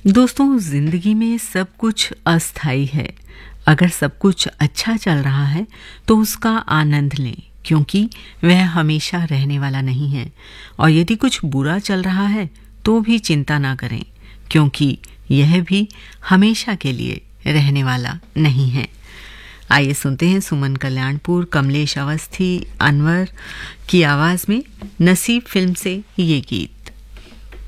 दोस्तों, जिंदगी में सब कुछ अस्थायी है। अगर सब कुछ अच्छा चल रहा है तो उसका आनंद लें, क्योंकि वह हमेशा रहने वाला नहीं है। और यदि कुछ बुरा चल रहा है तो भी चिंता ना करें, क्योंकि यह भी हमेशा के लिए रहने वाला नहीं है। आइए सुनते हैं सुमन कल्याणपुर, कमलेश अवस्थी, अनवर की आवाज में नसीब फिल्म से ये गीत।